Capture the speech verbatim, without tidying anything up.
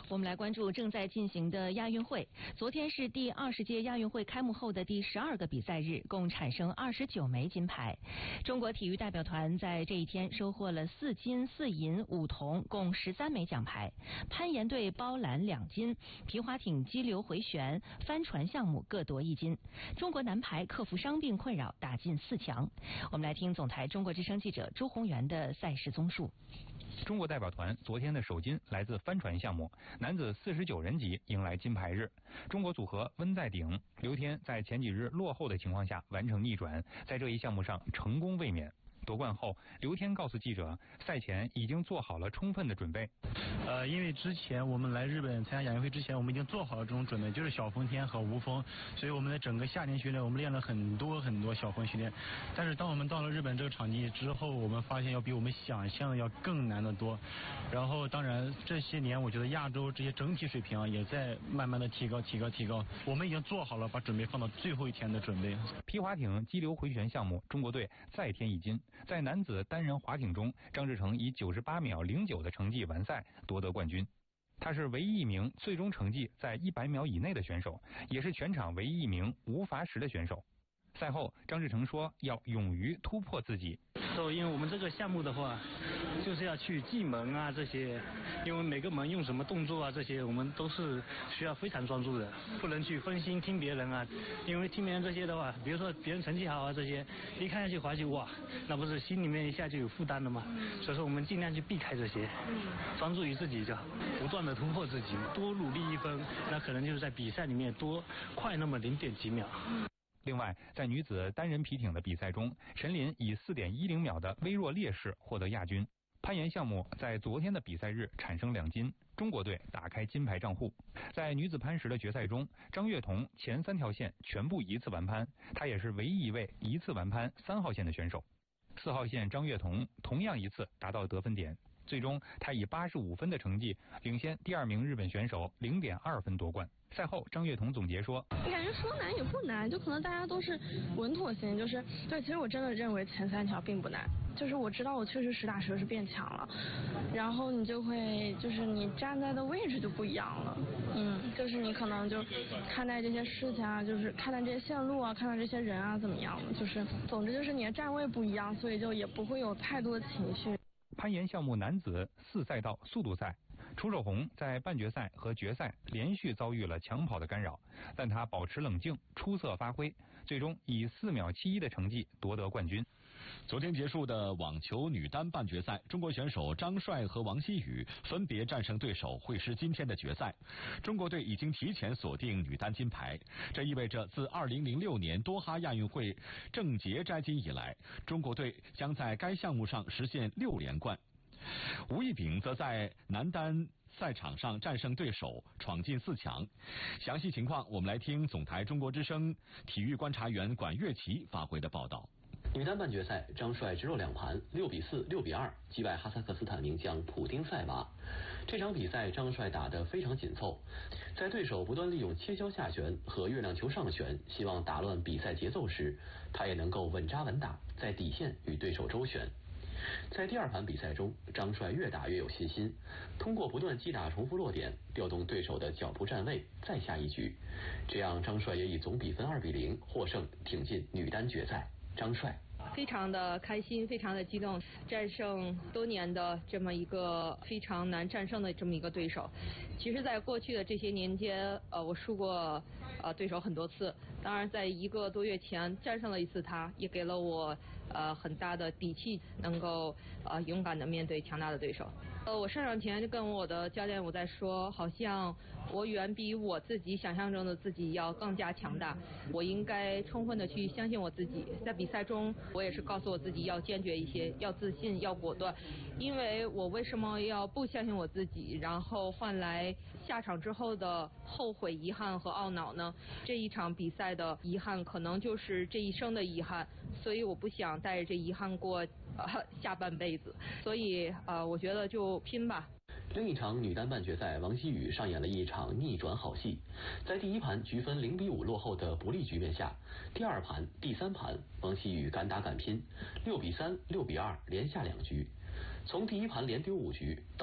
我们来关注正在进行的亚运会。昨天是第二十届亚运会开幕后的第十二个比赛日，共产生二十九枚金牌。中国体育代表团在这一天收获了四金、四银、五铜，共十三枚奖牌。攀岩队包揽两金，皮划艇激流回旋、帆船项目各夺一金。中国男排克服伤病困扰，打进四强。我们来听总台中国之声记者朱宏元的赛事综述。 中国代表团昨天的首金来自帆船项目，男子四十九人级迎来金牌日。中国组合温在鼎、刘天在前几日落后的情况下完成逆转，在这一项目上成功卫冕。夺冠后，刘天告诉记者，赛前已经做好了充分的准备。 呃，因为之前我们来日本参加亚运会之前，我们已经做好了这种准备，就是小风天和无风，所以我们的整个夏天训练，我们练了很多很多小风训练。但是当我们到了日本这个场地之后，我们发现要比我们想象的要更难得多。然后，当然这些年，我觉得亚洲这些整体水平啊，也在慢慢的提高、提高、提高。我们已经做好了把准备放到最后一天的准备。 皮划艇激流回旋项目，中国队再添一金。在男子单人划艇中，张志成以九十八秒零九的成绩完赛，夺得冠军。他是唯一一名最终成绩在一百秒以内的选手，也是全场唯一一名无罚时的选手。赛后，张志成说要勇于突破自己。 so, 因为我们这个项目的话，就是要去记门啊这些，因为每个门用什么动作啊这些，我们都是需要非常专注的，不能去分心听别人啊，因为听别人这些的话，比如说别人成绩好啊这些，一看下去滑稽哇，那不是心里面一下就有负担了吗？所以说我们尽量去避开这些，专注于自己就好，不断的突破自己，多努力一分，那可能就是在比赛里面多快那么零点几秒。 另外，在女子单人皮艇的比赛中，陈琳以 四点一零秒的微弱劣势获得亚军。攀岩项目在昨天的比赛日产生两金，中国队打开金牌账户。在女子攀石的决赛中，张悦彤前三条线全部一次完攀，她也是唯一一位一次完攀三号线的选手。四号线张悦彤同样一次达到得分点，最终她以八十五分的成绩领先第二名日本选手 零点二分夺冠。赛后，张悦彤总结说：“ 感觉说难也不难，就可能大家都是稳妥型，就是对。其实我真的认为前三条并不难，就是我知道我确实实打实是变强了，然后你就会就是你站在的位置就不一样了，嗯，就是你可能就看待这些事情啊，就是看待这些线路啊，看待这些人啊怎么样的，就是总之就是你的站位不一样，所以就也不会有太多的情绪。” 攀岩项目男子四赛道速度赛，楚守红在半决赛和决赛连续遭遇了抢跑的干扰，但他保持冷静，出色发挥，最终以四秒七一的成绩夺得冠军。 昨天结束的网球女单半决赛，中国选手张帅和王希雨分别战胜对手，会师今天的决赛。中国队已经提前锁定女单金牌，这意味着自二零零六年多哈亚运会郑捷摘金以来，中国队将在该项目上实现六连冠。吴亦丙则在男单赛场上战胜对手，闯进四强。详细情况，我们来听总台中国之声体育观察员管乐琪发回的报道。 女单半决赛，张帅直落两盘六比四、六比二击败哈萨克斯坦名将普丁塞娃。这场比赛张帅打得非常紧凑，在对手不断利用切削下旋和月亮球上旋希望打乱比赛节奏时，他也能够稳扎稳打，在底线与对手周旋。在第二盘比赛中，张帅越打越有信心，通过不断击打重复落点，调动对手的脚步站位，再下一局。这样，张帅也以总比分二比零获胜，挺进女单决赛。张帅非常的开心，非常的激动，战胜多年的这么一个非常难战胜的这么一个对手。其实在过去的这些年间，呃，我输过呃对手很多次，当然在一个多月前战胜了一次他，也给了我呃很大的底气，能够呃勇敢的面对强大的对手。呃，我上场前就跟我的教练我在说，好像我远比我自己想象中的自己要更加强大，我应该充分的去相信我自己。在比赛中，我也是告诉我自己要坚决一些，要自信，要果断。因为我为什么要不相信我自己，然后换来下场之后的后悔、遗憾和懊恼呢？这一场比赛的遗憾，可能就是这一生的遗憾，所以我不想带着这遗憾过呃下半辈子。所以呃，我觉得就拼吧。 另一场女单半决赛，王希雨上演了一场逆转好戏。在第一盘局分零比五落后的不利局面下，第二盘、第三盘，王希雨敢打敢拼，六比三、六比二连下两局。从第一盘连丢五局到